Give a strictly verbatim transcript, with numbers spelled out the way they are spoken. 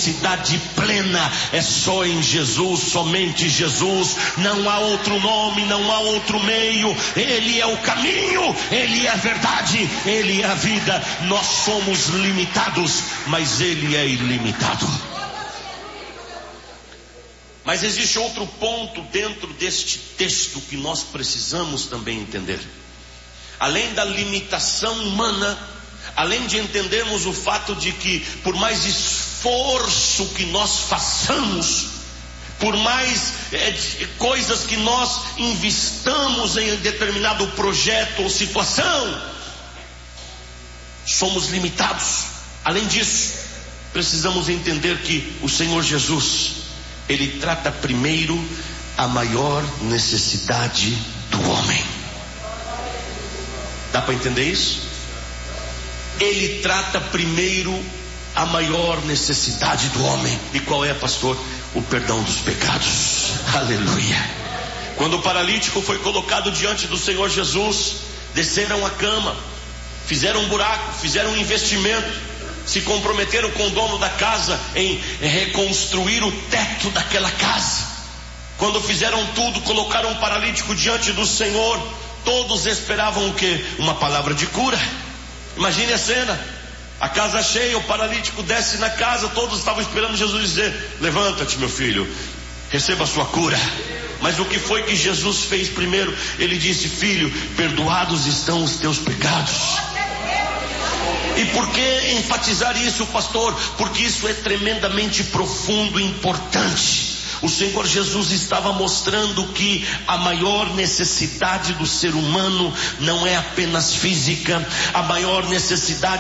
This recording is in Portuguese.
felicidade plena é só em Jesus, somente Jesus. Não há outro nome, não há outro meio. Ele é o caminho, Ele é a verdade, Ele é a vida. Nós somos limitados, mas Ele é ilimitado. Mas existe outro ponto dentro deste texto que nós precisamos também entender. Além da limitação humana, além de entendermos o fato de que por mais esforço que nós façamos, por mais é, coisas que nós investamos em determinado projeto ou situação, somos limitados. Além disso, precisamos entender que o Senhor Jesus, Ele trata primeiro a maior necessidade do homem. Dá para entender isso? Ele trata primeiro a maior necessidade do homem. E qual é, pastor? O perdão dos pecados. Aleluia. Quando o paralítico foi colocado diante do Senhor Jesus, desceram a cama, fizeram um buraco, fizeram um investimento, se comprometeram com o dono da casa em reconstruir o teto daquela casa. Quando fizeram tudo, colocaram o paralítico diante do Senhor, todos esperavam o quê? Uma palavra de cura. Imagine a cena, a casa cheia, o paralítico desce na casa, todos estavam esperando Jesus dizer: levanta-te, meu filho, receba a sua cura. Mas o que foi que Jesus fez primeiro? Ele disse: filho, perdoados estão os teus pecados. E por que enfatizar isso, pastor? Porque isso é tremendamente profundo e importante. O Senhor Jesus estava mostrando que a maior necessidade do ser humano não é apenas física, a maior necessidade